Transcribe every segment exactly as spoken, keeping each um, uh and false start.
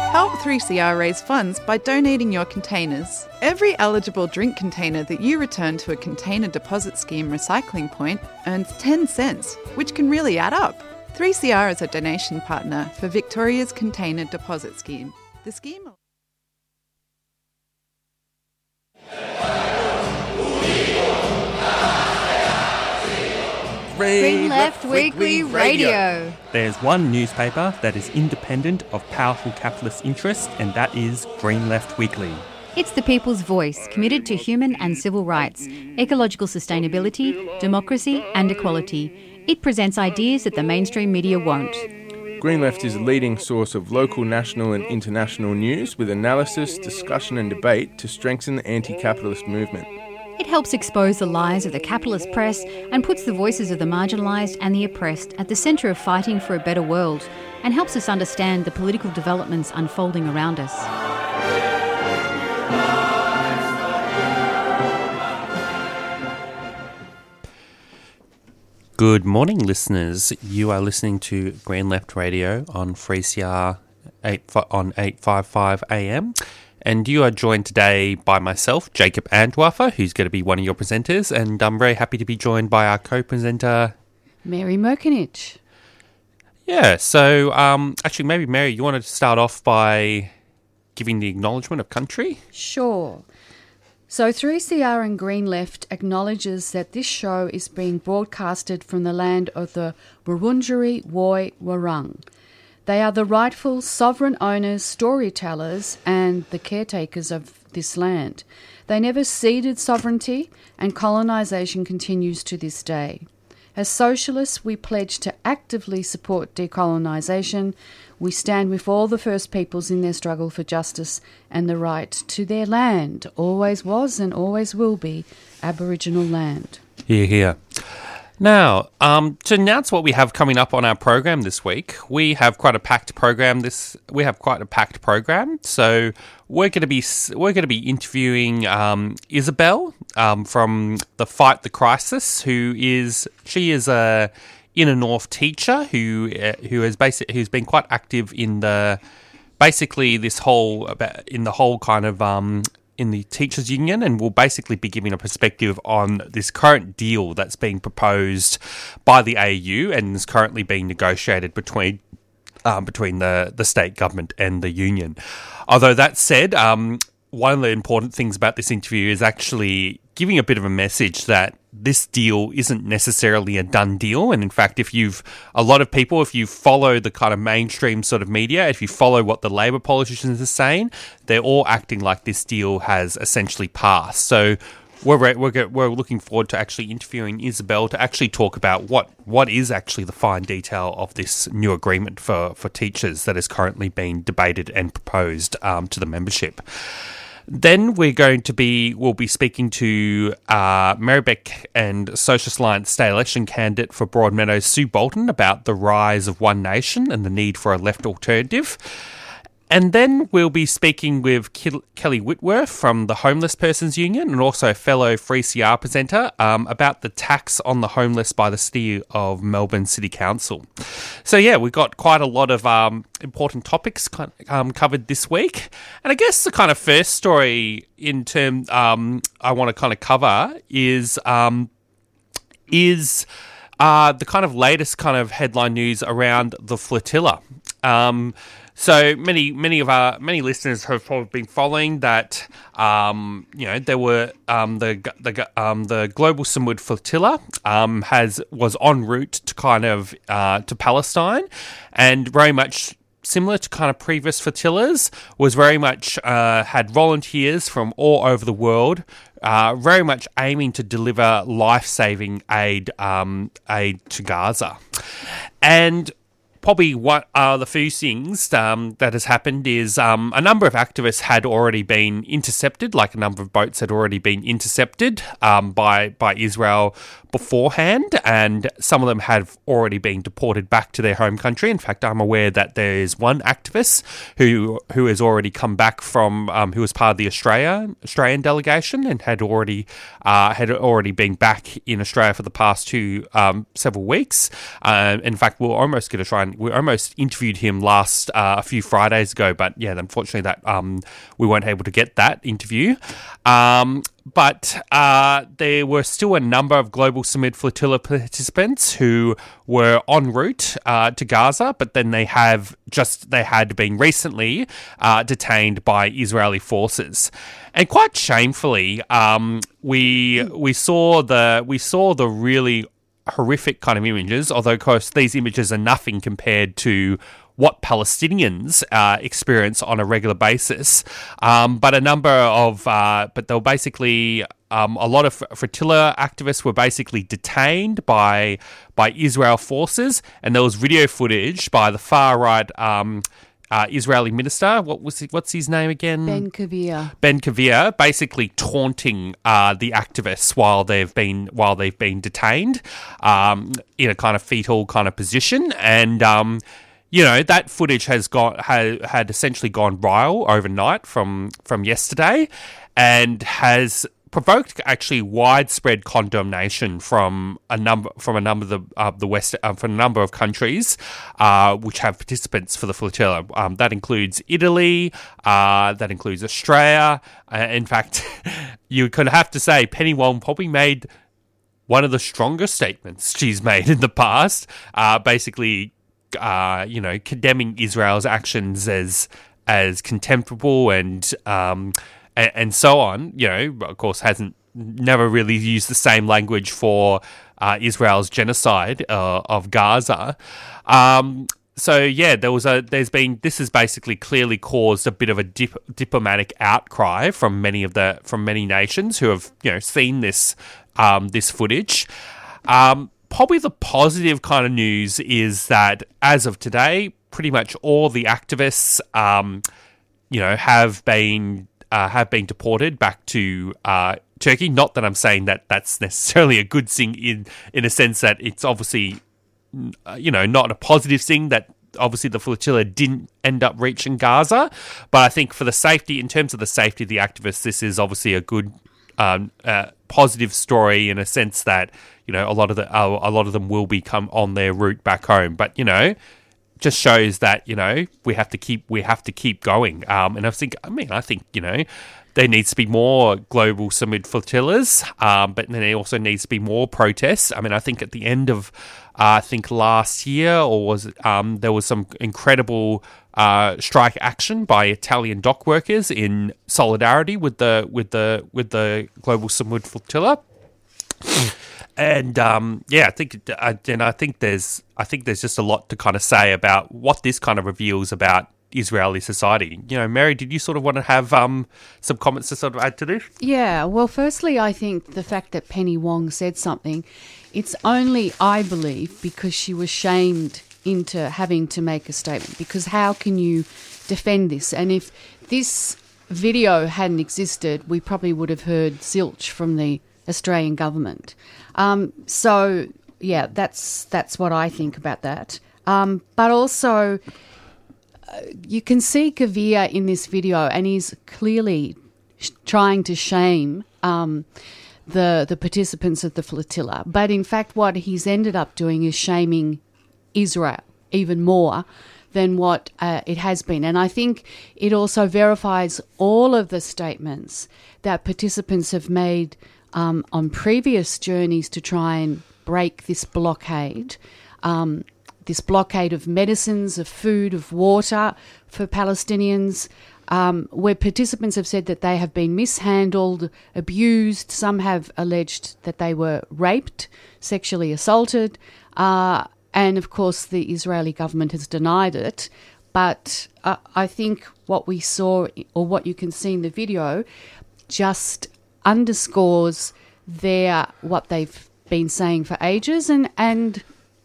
Help three C R raise funds by donating your containers. Every eligible drink container that you return to a container deposit scheme recycling point earns ten cents, which can really add up. three C R is a donation partner for Victoria's Container Deposit Scheme. The scheme... Green Left Weekly Radio. There's one newspaper that is independent of powerful capitalist interests, and that is Green Left Weekly. It's the people's voice, committed to human and civil rights, ecological sustainability, democracy and equality. It presents ideas that the mainstream media won't. Green Left is a leading source of local, national and international news with analysis, discussion and debate to strengthen the anti-capitalist movement. It helps expose the lies of the capitalist press and puts the voices of the marginalised and the oppressed at the centre of fighting for a better world, and helps us understand the political developments unfolding around us. Good morning, listeners. You are listening to Green Left Radio on three C R eight, on eight fifty-five A M. And you are joined today by myself, Jacob Andwarfer, who's going to be one of your presenters, and I'm very happy to be joined by our co-presenter, Mary Merkinich. Yeah, so um, actually maybe, Mary, you wanted to start off by giving the acknowledgement of country? Sure. So three C R and Green Left acknowledges that this show is being broadcasted from the land of the Wurundjeri Woi Wurrung. They are the rightful sovereign owners, storytellers and the caretakers of this land. They never ceded sovereignty, and colonisation continues to this day. As socialists, we pledge to actively support decolonisation. We stand with all the First Peoples in their struggle for justice and the right to their land. Always was and always will be Aboriginal land. Hear, hear. Now, um, to announce what we have coming up on our program this week, we have quite a packed program. This we have quite a packed program. So we're going to be we're going to be interviewing um, Isabel um, from the Fight the Crisis, who is she is a inner north teacher who uh, who has basic who's been quite active in the basically this whole about in the whole kind of um, in the teachers union, and will basically be giving a perspective on this current deal that's being proposed by the A U and is currently being negotiated between um, between the, the state government and the union. Although that said, um, one of the important things about this interview is actually giving a bit of a message that this deal isn't necessarily a done deal. And in fact, if you've, a lot of people, if you follow the kind of mainstream sort of media, if you follow what the Labor politicians are saying, they're all acting like this deal has essentially passed. So we're, we're, we're looking forward to actually interviewing Isabel to actually talk about what, what is actually the fine detail of this new agreement for, for teachers that is currently being debated and proposed um, to the membership. Then we're going to be, we'll be speaking to uh, Marybeck and Socialist Alliance state election candidate for Broadmeadows, Sue Bolton, about the rise of One Nation and the need for a left alternative. And then we'll be speaking with Ke- Kelly Whitworth from the Homeless Persons Union and also a fellow three C R presenter um, about the tax on the homeless by the City of Melbourne City Council. So yeah, we've got quite a lot of um, important topics um, covered this week. And I guess the kind of first story in term um, I want to kind of cover is um, is uh, the kind of latest kind of headline news around the flotilla. Um So many, many of our many listeners have probably been following that. Um, you know, there were um, the the um, the Global Samud Flotilla um, has was en route to kind of uh, to Palestine, and very much similar to kind of previous flotillas, was very much uh, had volunteers from all over the world, uh, very much aiming to deliver life-saving aid um, aid to Gaza, and probably what are the few things um, that has happened is um, a number of activists had already been intercepted, like a number of boats had already been intercepted um, by by Israel beforehand, and some of them have already been deported back to their home country. In fact, I'm aware that there is one activist who who has already come back from um, who was part of the Australia Australian delegation and had already uh, had already been back in Australia for the past two um, several weeks. Uh, in fact, we're almost going to try and we almost interviewed him last uh, a few Fridays ago, but yeah, unfortunately that um, we weren't able to get that interview. Um, but uh, there were still a number of Global Samud Flotilla participants who were en route uh, to Gaza, but then they have just they had been recently uh, detained by Israeli forces, and quite shamefully, um, we we saw the we saw the really horrific kind of images. Although, of course, these images are nothing compared to what Palestinians uh, experience on a regular basis. Um, but a number of, uh, but they were basically, um, a lot of flotilla activists were basically detained by by Israel forces, and there was video footage by the far right um, uh, Israeli minister. What was it, what's his name again? Ben Gvir. Ben Gvir, basically taunting uh, the activists while they've been while they've been detained um, in a kind of fetal kind of position, and. Um, You know, that footage has got had, had essentially gone viral overnight from from yesterday, and has provoked actually widespread condemnation from a number from a number of the uh, the west uh, from a number of countries uh, which have participants for the flotilla. Um, that includes Italy, uh, that includes Australia. Uh, in fact, you could have to say Penny Wong probably made one of the strongest statements she's made in the past, uh, basically. Uh, you know, condemning Israel's actions as as contemptible and um and, and so on. You know, of course, hasn't never really used the same language for uh, Israel's genocide uh, of Gaza. Um, so yeah, there was a there's been this has basically clearly caused a bit of a dip, diplomatic outcry from many of the from many nations who have you know seen this um, this footage. Um, Probably the positive kind of news is that as of today, pretty much all the activists, um, you know, have been uh, have been deported back to uh, Turkey. Not that I'm saying that that's necessarily a good thing in in a sense that it's obviously, you know, not a positive thing that obviously the flotilla didn't end up reaching Gaza. But I think for the safety, in terms of the safety of the activists, this is obviously a good, um, uh, positive story in a sense that. You know, a lot of the uh, a lot of them will become on their route back home, but you know, just shows that you know we have to keep we have to keep going. Um, and I think, I mean, I think you know, there needs to be more global Samud flotillas, um, but then there also needs to be more protests. I mean, I think at the end of uh, I think last year, or was it, um, there was some incredible uh, strike action by Italian dock workers in solidarity with the with the with the global Samud flotilla. And um, yeah, I think, and I think there's, I think there's just a lot to kind of say about what this kind of reveals about Israeli society. You know, Mary, did you sort of want to have um, some comments to sort of add to this? Yeah, well, firstly, I think the fact that Penny Wong said something, it's only, I believe, because she was shamed into having to make a statement. Because how can you defend this? And if this video hadn't existed, we probably would have heard zilch from the Australian government. Um, so, yeah, that's that's what I think about that. Um, but also, uh, you can see Gvir in this video, and he's clearly sh- trying to shame um, the the participants of the flotilla. But in fact, what he's ended up doing is shaming Israel even more than what uh, it has been. And I think it also verifies all of the statements that participants have made Um, on previous journeys to try and break this blockade, um, this blockade of medicines, of food, of water for Palestinians, um, where participants have said that they have been mishandled, abused. Some have alleged that they were raped, sexually assaulted, uh, and of course the Israeli government has denied it. But uh, I think what we saw, or what you can see in the video, just underscores their what they've been saying for ages, and and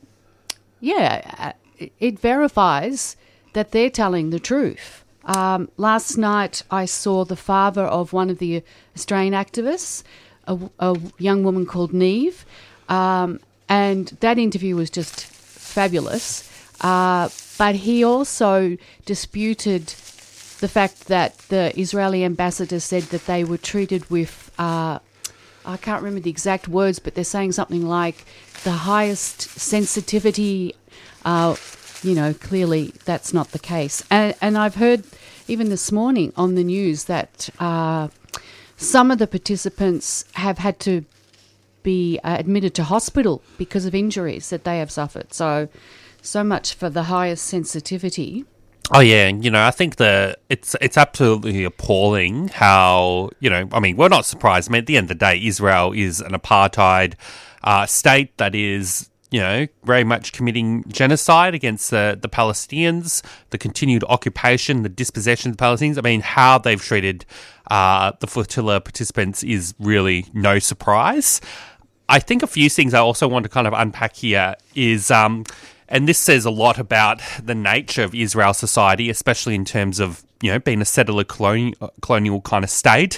yeah, it verifies that they're telling the truth. Um, last night I saw the father of one of the Australian activists, a, a young woman called Neve, um, and that interview was just fabulous. Uh, but he also disputed the fact that the Israeli ambassador said that they were treated with, uh, I can't remember the exact words, but they're saying something like the highest sensitivity uh, you know, clearly that's not the case. And, and I've heard even this morning on the news that uh, some of the participants have had to be uh, admitted to hospital because of injuries that they have suffered. So, so much for the highest sensitivity. Oh yeah, and you know, I think the it's it's absolutely appalling how, you know, I mean, we're not surprised. I mean, at the end of the day, Israel is an apartheid uh, state that is, you know, very much committing genocide against the, the Palestinians, the continued occupation, the dispossession of the Palestinians. I mean, how they've treated uh, the flotilla participants is really no surprise. I think a few things I also want to kind of unpack here is, um, and this says a lot about the nature of Israel society, especially in terms of, you know, being a settler colonial, colonial kind of state,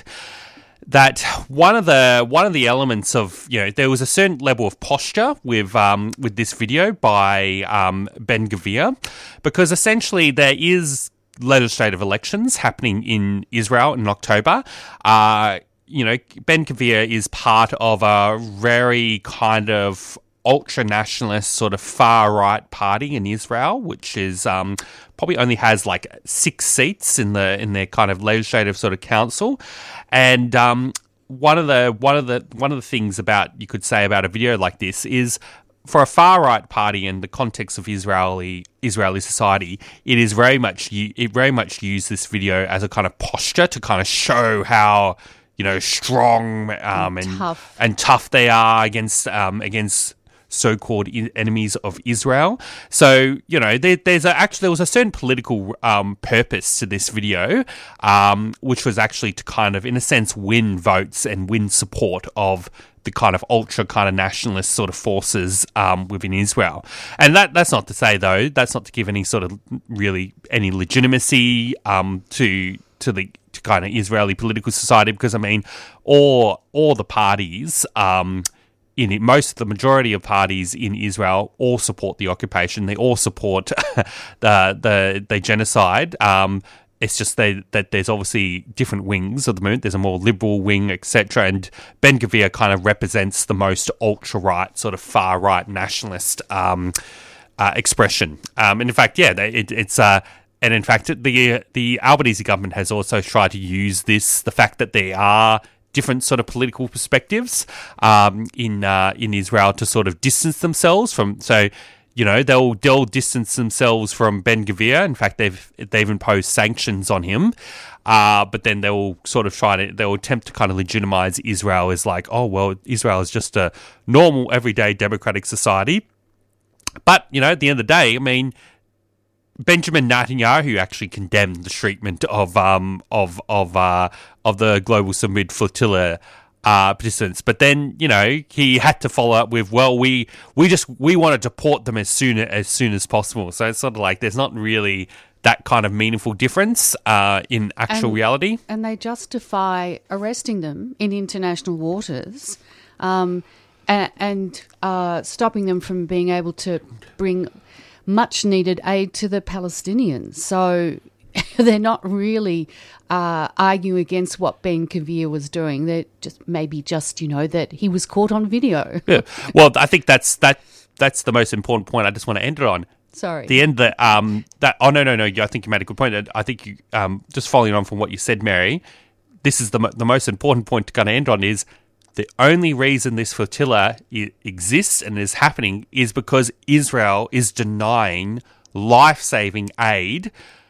that one of the one of the elements of, you know, there was a certain level of posture with um, with this video by um, Ben-Gvir, because essentially there is legislative elections happening in Israel in October. Uh, you know, Ben-Gvir is part of a very kind of ultra-nationalist sort of far-right party in Israel, which is um, probably only has like six seats in the in their kind of legislative sort of council. And um, one of the one of the one of the things about you could say about a video like this is, for a far-right party in the context of Israeli Israeli society, it is very much it very much used this video as a kind of posture to kind of show how, you know, strong um, and, and tough and tough they are against um, against so-called enemies of Israel. So, you know, there, there's a, actually there was a certain political um, purpose to this video, um, which was actually to kind of, in a sense, win votes and win support of the kind of ultra kind of nationalist sort of forces um, within Israel. And that that's not to say, though, that's not to give any sort of really any legitimacy um, to to the to kind of Israeli political society, because I mean, all all the parties. Um, In it, most, the majority of parties in Israel all support the occupation. They all support the the the genocide. Um, it's just they, that there's obviously different wings of the movement. There's a more liberal wing, et cetera. And Ben-Gvir kind of represents the most ultra-right, sort of far-right nationalist um, uh, expression. Um, and in fact, yeah, it, it's... Uh, and in fact, the the Albanese government has also tried to use this, the fact that they are different sort of political perspectives um, in uh, in Israel, to sort of distance themselves from. So, you know, they'll they'll distance themselves from Ben-Gvir. In fact, they've they've imposed sanctions on him. Uh, but then they'll sort of try to they'll attempt to kind of legitimize Israel as like, oh well, Israel is just a normal, everyday democratic society. But, you know, at the end of the day, I mean, Benjamin Netanyahu actually condemned the treatment of um of of uh of the Global Samud flotilla uh, participants, but then, you know, he had to follow up with, well, we we just we want to deport them as soon as soon as possible. So it's sort of like there's not really that kind of meaningful difference uh, in actual and, reality, and they justify arresting them in international waters, um, and, and uh, stopping them from being able to bring much needed aid to the Palestinians. So they're not really uh, arguing against what Ben-Gvir was doing. They're just maybe just, you know, that he was caught on video. Yeah. Well, I think that's that that's the most important point I just want to end it on. Sorry. The end that um that oh no no no I think you made a good point. I think you um just following on from what you said, Mary. This is the the most important point to kind of end on is, the only reason this flotilla I- exists and is happening is because Israel is denying life-saving aid,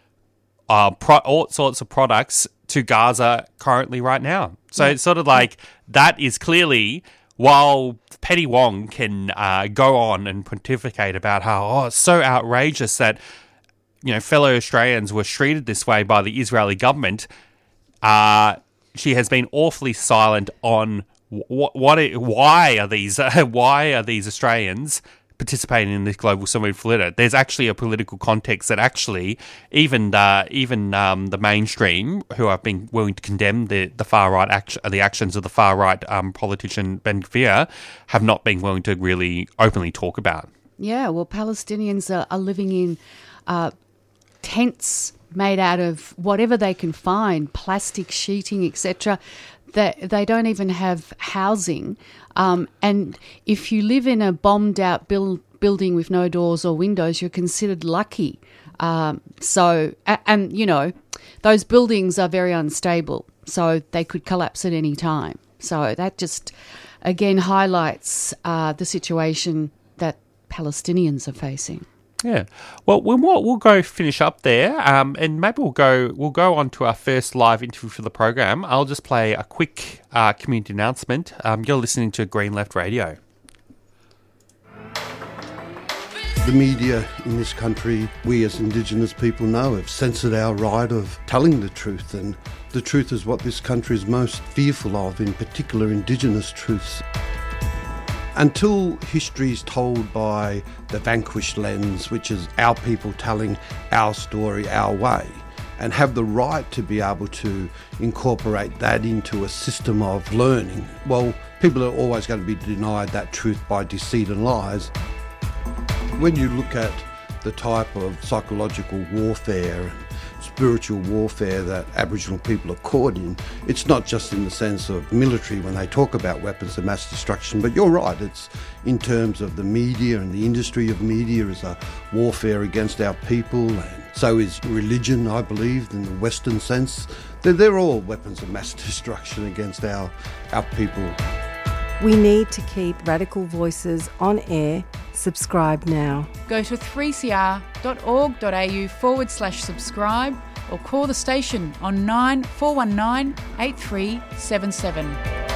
uh, pro- all sorts of products to Gaza currently right now. So yeah. It's sort of like that is clearly, while Petty Wong can uh, go on and pontificate about how, oh, it's so outrageous that, you know, fellow Australians were treated this way by the Israeli government, uh, she has been awfully silent on What? What? Why are these? Uh, why are these Australians participating in this global Samud flotilla? There's actually a political context that actually even uh, even um, the mainstream, who have been willing to condemn the the far right action, the actions of the far right um, politician Ben-Gvir, have not been willing to really openly talk about. Yeah, well, Palestinians are, are living in uh, tents made out of whatever they can find, plastic sheeting, et cetera. That they don't even have housing, um, and if you live in a bombed-out build, building with no doors or windows, you're considered lucky. Um, so, and, and, you know, those buildings are very unstable, so they could collapse at any time. So that just, again, highlights uh, the situation that Palestinians are facing. Yeah, well, we'll we'll go finish up there, um, and maybe we'll go we'll go on to our first live interview for the program. I'll just play a quick uh, community announcement. Um, you're listening to Green Left Radio. The media in this country, we as Indigenous people know, have censored our right of telling the truth, and the truth is what this country is most fearful of, in particular Indigenous truths. Until history is told by the vanquished lens, which is our people telling our story our way, and have the right to be able to incorporate that into a system of learning, well, people are always going to be denied that truth by deceit and lies. When you look at the type of psychological warfare and spiritual warfare that Aboriginal people are caught in, it's not just in the sense of military when they talk about weapons of mass destruction, but you're right, it's in terms of the media and the industry of media as a warfare against our people, and so is religion, I believe, in the Western sense. They're, they're all weapons of mass destruction against our, our people. We need to keep Radical Voices on air. Subscribe now. Go to three c r dot org dot a u forward slash subscribe or call the station on nine four one nine eight three seven seven.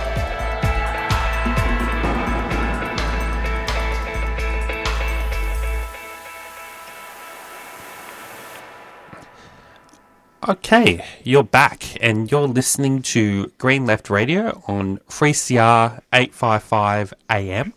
Okay, you're back and you're listening to Green Left Radio on three C R eight fifty-five A M.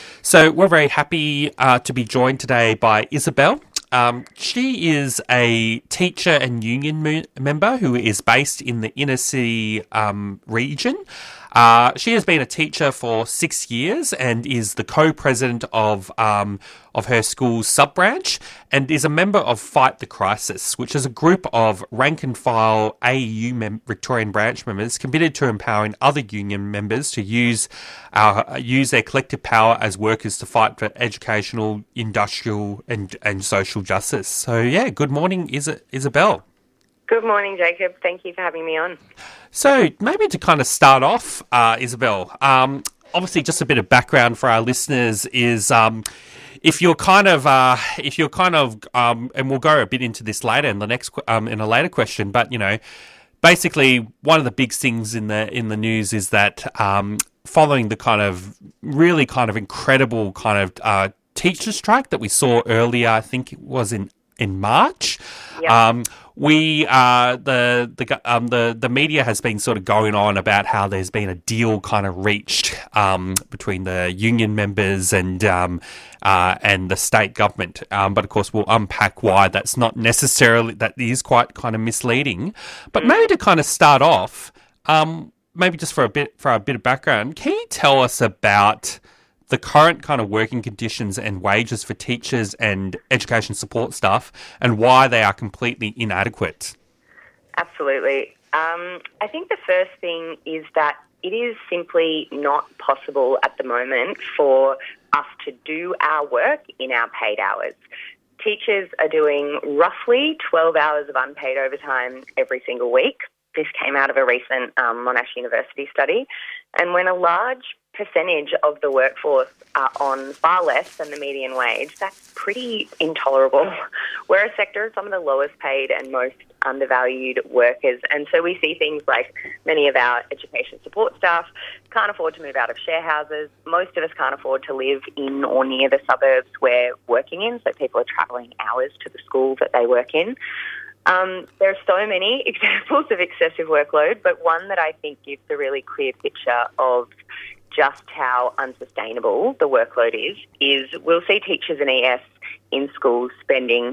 So we're very happy uh, to be joined today by Isabel. Um, she is a teacher and union mo- member who is based in the inner city um, region. Uh, she has been a teacher for six years and is the co-president of um, of her school's sub-branch and is a member of Fight the Crisis, which is a group of rank-and-file A E U mem- Victorian branch members committed to empowering other union members to use uh, use their collective power as workers to fight for educational, industrial and, and social justice. So, yeah, good morning, Is- Isabel. Good morning, Jacob. Thank you for having me on. So maybe to kind of start off, uh, Isabel, um, obviously just a bit of background for our listeners is um, if you're kind of, uh, if you're kind of, um, and we'll go a bit into this later in the next, um, in a later question, but you know, basically one of the big things in the in the news is that um, following the kind of really kind of incredible kind of uh, teacher strike that we saw earlier, I think it was in in March. Yep. Um, we uh, the the um, the the media has been sort of going on about how there's been a deal kind of reached um, between the union members and um, uh, and the state government. Um, but of course, we'll unpack why that's not necessarily that is quite kind of misleading. But maybe to kind of start off, um, maybe just for a bit for a bit of background, can you tell us about the current kind of working conditions and wages for teachers and education support staff and why they are completely inadequate? Absolutely. Um, I think the first thing is that it is simply not possible at the moment for us to do our work in our paid hours. Teachers are doing roughly twelve hours of unpaid overtime every single week. This came out of a recent um, Monash University study. And when a large percentage of the workforce are on far less than the median wage, that's pretty intolerable. We're a sector of some of the lowest paid and most undervalued workers. And so we see things like many of our education support staff can't afford to move out of share houses. Most of us can't afford to live in or near the suburbs we're working in, so people are travelling hours to the school that they work in. Um, there are so many examples of excessive workload, but one that I think gives a really clear picture of just how unsustainable the workload is, is we'll see teachers and E S in schools spending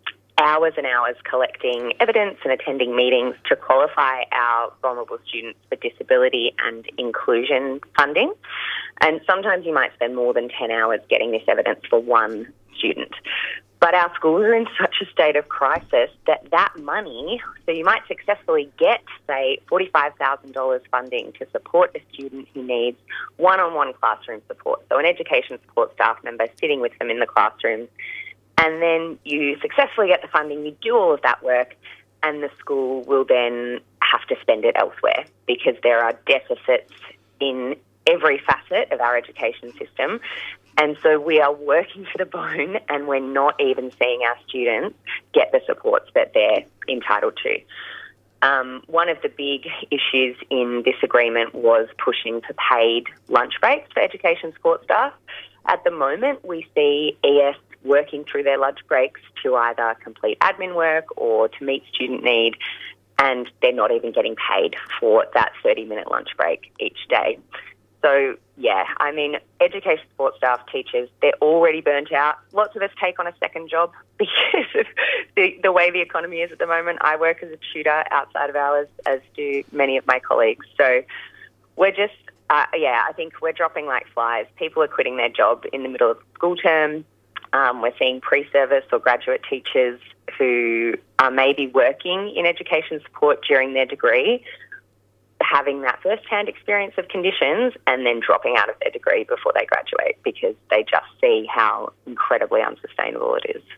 hours and hours collecting evidence and attending meetings to qualify our vulnerable students for disability and inclusion funding. And sometimes you might spend more than ten hours getting this evidence for one student. But our schools are in such a state of crisis that that money, so you might successfully get, say, forty-five thousand dollars funding to support a student who needs one-on-one classroom support. So an education support staff member sitting with them in the classroom. And then you successfully get the funding, you do all of that work, and the school will then have to spend it elsewhere because there are deficits in every facet of our education system. And so we are working to the bone, and we're not even seeing our students get the supports that they're entitled to. Um, one of the big issues in this agreement was pushing for paid lunch breaks for education support staff. At the moment, we see E S working through their lunch breaks to either complete admin work or to meet student need, and they're not even getting paid for that thirty-minute lunch break each day. So, yeah, I mean, education support staff, teachers, they're already burnt out. Lots of us take on a second job because of the, the way the economy is at the moment. I work as a tutor outside of hours, as do many of my colleagues. So we're just, uh, yeah, I think we're dropping like flies. People are quitting their job in the middle of school term. Um, we're seeing pre-service or graduate teachers who are maybe working in education support during their degree, having that first-hand experience of conditions and then dropping out of their degree before they graduate because they just see how incredibly unsustainable it is.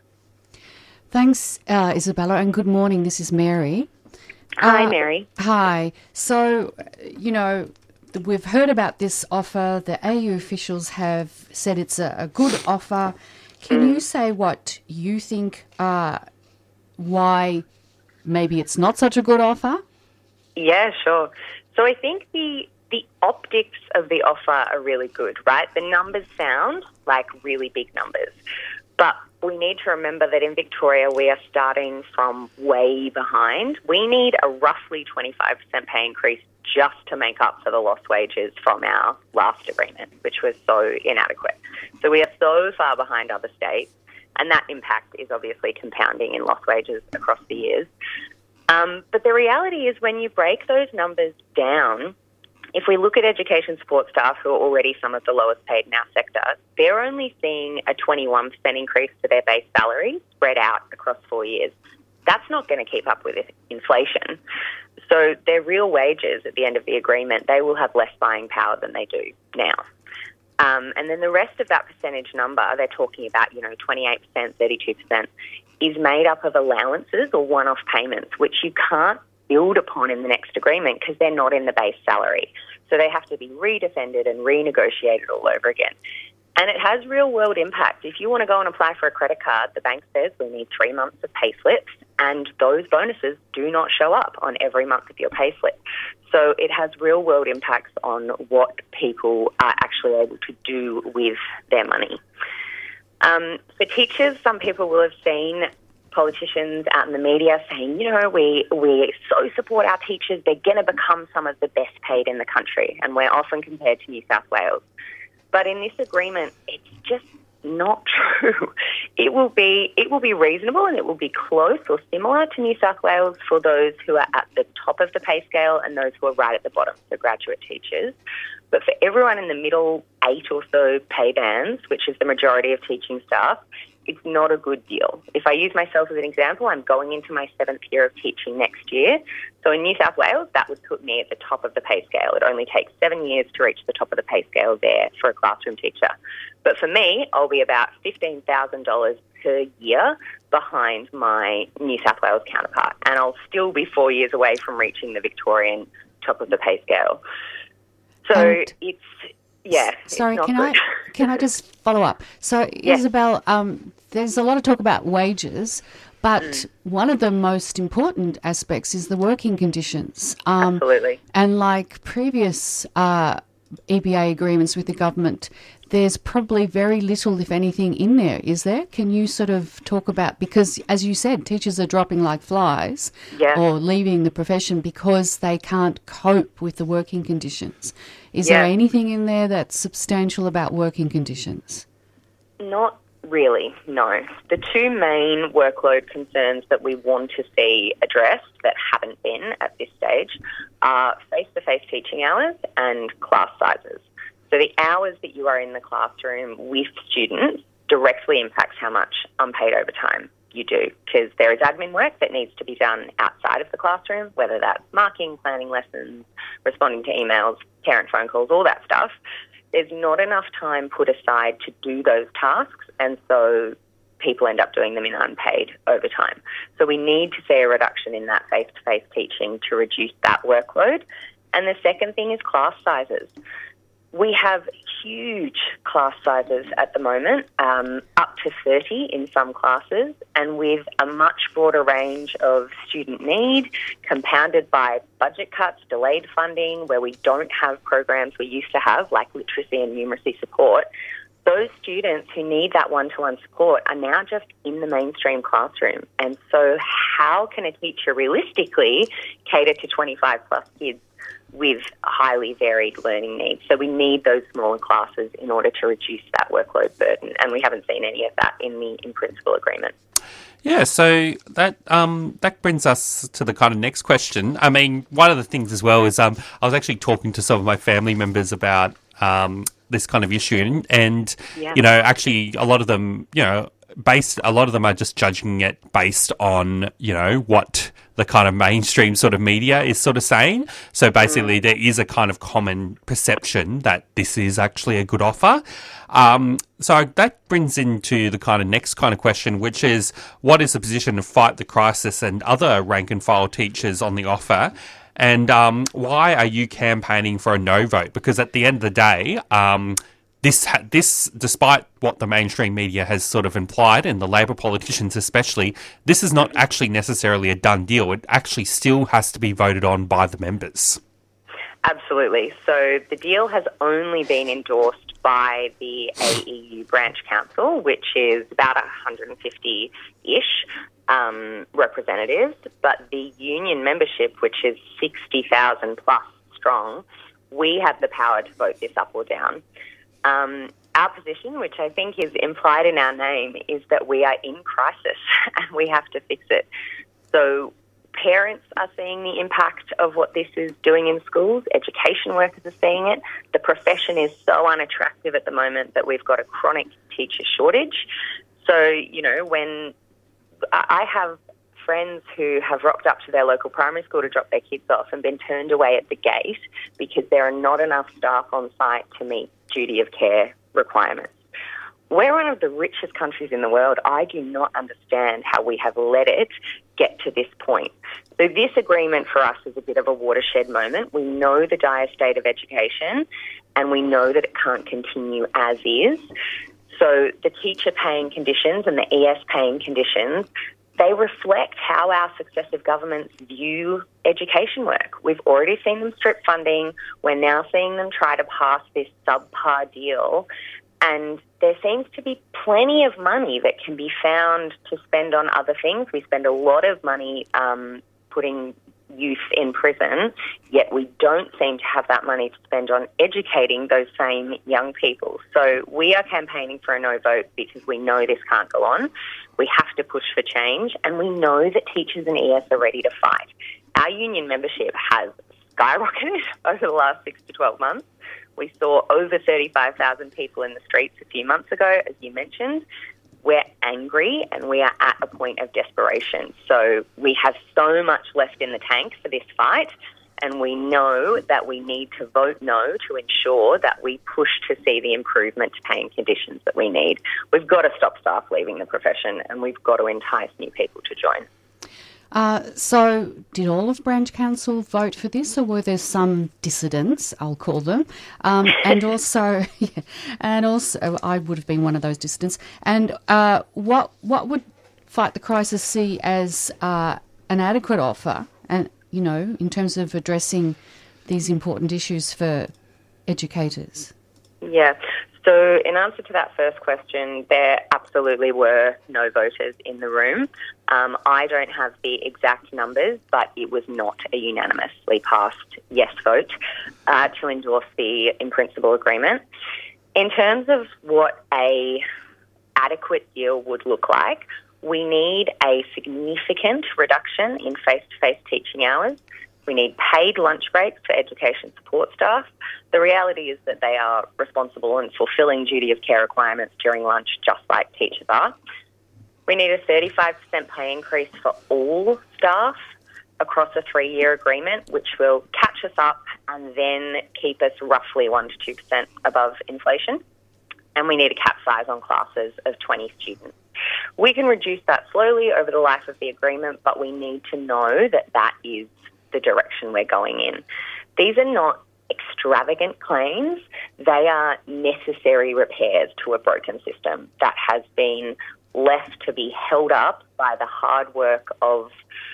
Thanks, uh, Isabella, and good morning. This is Mary. Hi, uh, Mary. Hi. So, you know, we've heard about this offer. The A U officials have said it's a, a good offer. Can mm. you say what you think, uh, why maybe it's not such a good offer? Yeah, sure. So I think the the optics of the offer are really good, right? The numbers sound like really big numbers. But we need to remember that in Victoria we are starting from way behind. We need a roughly twenty-five percent pay increase just to make up for the lost wages from our last agreement, which was so inadequate. So we are so far behind other states, and that impact is obviously compounding in lost wages across the years. Um, but the reality is when you break those numbers down, if we look at education support staff who are already some of the lowest paid in our sector, they're only seeing a twenty-one percent increase to their base salary spread out across four years. That's not going to keep up with inflation. So their real wages at the end of the agreement, they will have less buying power than they do now. Um, and then the rest of that percentage number, they're talking about, you know, twenty-eight percent, thirty-two percent, is made up of allowances or one-off payments, which you can't build upon in the next agreement because they're not in the base salary. So they have to be redefended and renegotiated all over again. And it has real-world impact. If you want to go and apply for a credit card, the bank says we need three months of pay slips, and those bonuses do not show up on every month of your pay slip. So it has real-world impacts on what people are actually able to do with their money. Um, for teachers, some people will have seen politicians out in the media saying, you know, we, we so support our teachers, they're going to become some of the best paid in the country, and we're often compared to New South Wales. But in this agreement, it's just not true. It will be it will be reasonable and it will be close or similar to New South Wales for those who are at the top of the pay scale and those who are right at the bottom, so graduate teachers. But for everyone in the middle eight or so pay bands, which is the majority of teaching staff, it's not a good deal. If I use myself as an example, I'm going into my seventh year of teaching next year. So in New South Wales, that would put me at the top of the pay scale. It only takes seven years to reach the top of the pay scale there for a classroom teacher. But for me, I'll be about fifteen thousand dollars per year behind my New South Wales counterpart. And I'll still be four years away from reaching the Victorian top of the pay scale. So and it's... Yeah. Sorry, can good. I can I just follow up? So, yes. Isabel, um, there's a lot of talk about wages, but mm. one of the most important aspects is the working conditions. Um, Absolutely. And like previous uh, E B A agreements with the government, there's probably very little, if anything, in there, is there? Can you sort of talk about, because as you said, teachers are dropping like flies yeah. or leaving the profession because they can't cope with the working conditions. Is yeah. there anything in there that's substantial about working conditions? Not really, no. The two main workload concerns that we want to see addressed that haven't been at this stage are face-to-face teaching hours and class sizes. So the hours that you are in the classroom with students directly impacts how much unpaid overtime you do, because there is admin work that needs to be done outside of the classroom, whether that's marking, planning lessons, responding to emails, parent phone calls, all that stuff. There's not enough time put aside to do those tasks, and so people end up doing them in unpaid overtime. So we need to see a reduction in that face-to-face teaching to reduce that workload. And the second thing is class sizes. We have huge class sizes at the moment, um, up to thirty in some classes, and with a much broader range of student need, compounded by budget cuts, delayed funding, where we don't have programs we used to have, like literacy and numeracy support. Those students who need that one-to-one support are now just in the mainstream classroom. And so how can a teacher realistically cater to twenty-five plus kids with highly varied learning needs? So we need those smaller classes in order to reduce that workload burden, and we haven't seen any of that in the in-principle agreement. Yeah, so that um, that brings us to the kind of next question. I mean, one of the things as well is um, I was actually talking to some of my family members about um, this kind of issue, and, and yeah. you know, actually a lot of them, you know, based a lot of them are just judging it based on, you know, what the kind of mainstream sort of media is sort of saying. So basically there is a kind of common perception that this is actually a good offer. Um, so that brings into the kind of next kind of question, which is, what is the position of Fight the Crisis and other rank and file teachers on the offer? And um, why are you campaigning for a no vote? Because at the end of the day, um, This, this, despite what the mainstream media has sort of implied, and the Labor politicians especially, this is not actually necessarily a done deal. It actually still has to be voted on by the members. Absolutely. So the deal has only been endorsed by the A E U Branch Council, which is about one hundred fifty-ish um, representatives, but the union membership, which is sixty thousand plus strong, we have the power to vote this up or down. Um, our position, which I think is implied in our name, is that we are in crisis and we have to fix it. So parents are seeing the impact of what this is doing in schools. Education workers are seeing it. The profession is so unattractive at the moment that we've got a chronic teacher shortage. So, you know, when I have friends who have rocked up to their local primary school to drop their kids off and been turned away at the gate because there are not enough staff on site to meet duty of care requirements. We're one of the richest countries in the world. I do not understand how we have let it get to this point. So this agreement for us is a bit of a watershed moment. We know the dire state of education and we know that it can't continue as is. So the teacher paying conditions and the E S paying conditions, they reflect how our successive governments view education work. We've already seen them strip funding. We're now seeing them try to pass this subpar deal. And there seems to be plenty of money that can be found to spend on other things. We spend a lot of money um, putting youth in prison, yet we don't seem to have that money to spend on educating those same young people. So we are campaigning for a no vote because we know this can't go on. We have to push for change, and we know that teachers and E S are ready to fight. Our union membership has skyrocketed over the last six to twelve months. We saw over thirty-five thousand people in the streets a few months ago, as you mentioned. We're angry and we are at a point of desperation. So we have so much left in the tank for this fight, and we know that we need to vote no to ensure that we push to see the improvement to paying conditions that we need. We've got to stop staff leaving the profession, and we've got to entice new people to join. Uh, so did all of Branch Council vote for this, or were there some dissidents, I'll call them? Um, and also, yeah, and also, I would have been one of those dissidents. And uh, what what would Fight the Crisis see as uh, an adequate offer, and you know, in terms of addressing these important issues for educators? Yeah. So in answer to that first question, there absolutely were no voters in the room. Um, I don't have the exact numbers, but it was not a unanimously passed yes vote uh, to endorse the in-principle agreement. In terms of what a adequate deal would look like, we need a significant reduction in face-to-face teaching hours. We need paid lunch breaks for education support staff. The reality is that they are responsible and fulfilling duty of care requirements during lunch, just like teachers are. We need a thirty-five percent pay increase for all staff across a three-year agreement, which will catch us up and then keep us roughly one to two percent above inflation. And we need a cap size on classes of twenty students. We can reduce that slowly over the life of the agreement, but we need to know that that is the direction we're going in. These are not extravagant claims. They are necessary repairs to a broken system that has been left to be held up by the hard work of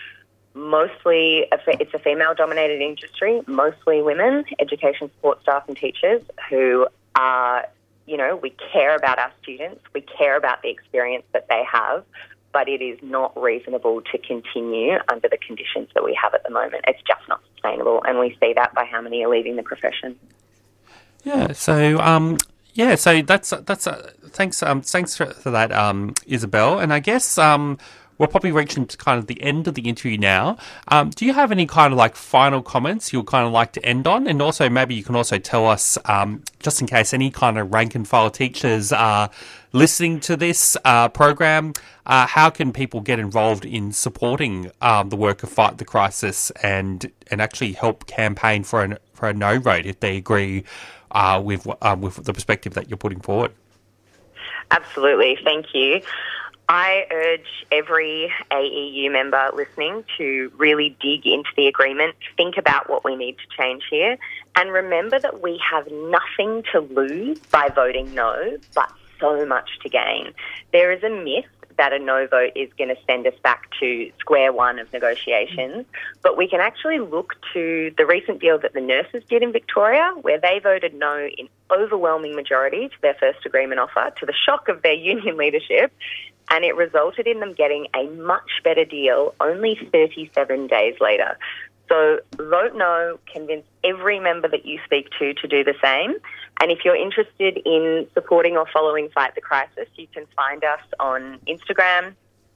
mostly, it's a female-dominated industry, mostly women, education support staff and teachers who are, you know, we care about our students, we care about the experience that they have, but it is not reasonable to continue under the conditions that we have at the moment. It's just not sustainable, and we see that by how many are leaving the profession. Yeah, so um, yeah, so that's that's uh, thanks um, thanks for, for that, um, Isabel. And I guess um, we're probably reaching to kind of the end of the interview now. Um, do you have any kind of like final comments you'd kind of like to end on? And also maybe you can also tell us, um, just in case any kind of rank and file teachers are listening to this uh, program, uh, how can people get involved in supporting um, the work of Fight the Crisis and and actually help campaign for an for a no vote if they agree uh, with uh, with the perspective that you're putting forward? Absolutely, thank you. I urge every A E U member listening to really dig into the agreement, think about what we need to change here, and remember that we have nothing to lose by voting no, but so much to gain. There is a myth that a no vote is going to send us back to square one of negotiations, but we can actually look to the recent deal that the nurses did in Victoria, where they voted no in overwhelming majority to their first agreement offer, to the shock of their union leadership, and it resulted in them getting a much better deal only thirty-seven days later. So vote no, convince every member that you speak to to do the same. And if you're interested in supporting or following Fight the Crisis, you can find us on Instagram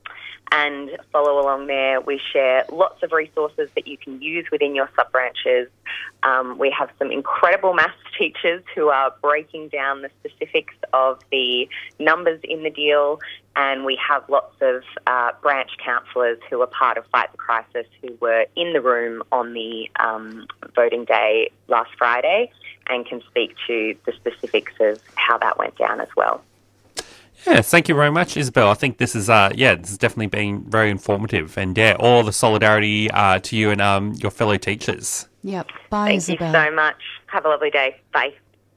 and follow along there. We share lots of resources that you can use within your sub-branches. Um, we have some incredible maths teachers who are breaking down the specifics of the numbers in the deal, and we have lots of uh, branch counsellors who are part of Fight the Crisis who were in the room on the um, voting day last Friday and can speak to the specifics of how that went down as well. Yeah, thank you very much, Isabel. I think this is, uh, yeah, this has definitely been very informative, and yeah, all the solidarity uh, to you and um, your fellow teachers. Yep. Bye, Thank Isabel. you so much. Have a lovely day. Bye.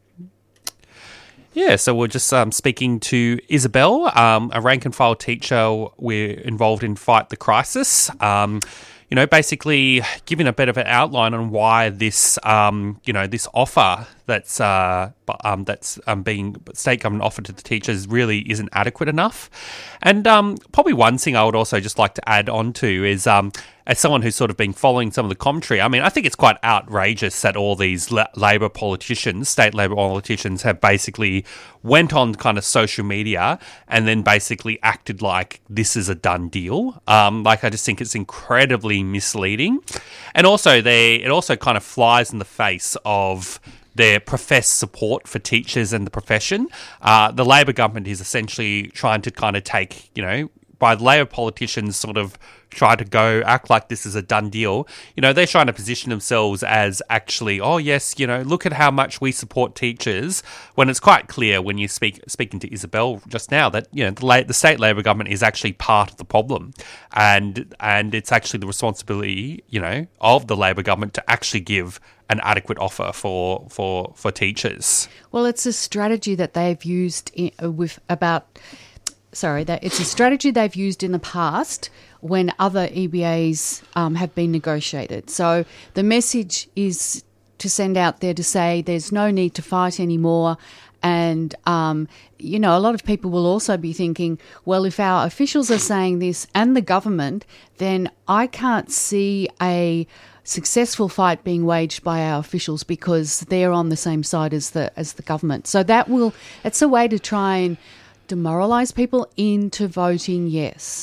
Yeah, so we're just um, speaking to Isabel, um, a rank and file teacher. We're involved in Fight the Crisis. Um, you know, basically giving a bit of an outline on why this, um, you know, this offer that's uh, um, that's um, being state government offered to the teachers really isn't adequate enough. And um, probably one thing I would also just like to add on to is, um, as someone who's sort of been following some of the commentary, I mean, I think it's quite outrageous that all these la- Labor politicians, state Labor politicians, have basically went on kind of social media and then basically acted like this is a done deal. Um, like, I just think it's incredibly misleading. And also, they it also kind of flies in the face of their professed support for teachers and the profession. Uh, the Labor government is essentially trying to kind of take, you know, by the Labor politicians sort of try to go act like this is a done deal. You know, they're trying to position themselves as actually, oh yes, you know, look at how much we support teachers, when it's quite clear when you speak speaking to Isabel just now that, you know, the, La- the state Labor government is actually part of the problem, and and it's actually the responsibility, you know, of the Labor government to actually give an adequate offer for for for teachers. Well, it's a strategy that they've used in, with about. Sorry, that it's a strategy they've used in the past when other E B As um, have been negotiated. So the message is to send out there to say there's no need to fight anymore. And, um, you know, a lot of people will also be thinking, well, if our officials are saying this and the government, then I can't see a successful fight being waged by our officials because they're on the same side as the as the government. So that will, it's a way to try and demoralise people into voting yes.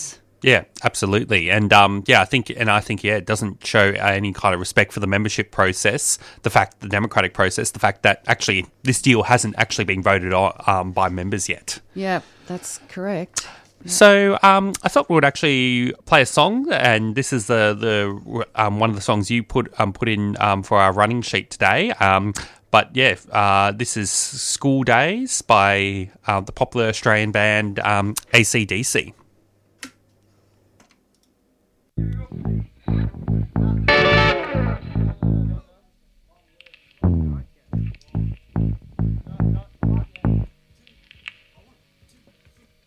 Yeah, absolutely. And um, yeah, I think, and I think, yeah, it doesn't show any kind of respect for the membership process, the fact, the democratic process, the fact that actually this deal hasn't actually been voted on um, by members yet. Yeah, that's correct. So um, I thought we would actually play a song, and this is the the um, one of the songs you put um, put in um, for our running sheet today. Um, but yeah, uh, this is "School Days" by uh, the popular Australian band um, A C D C.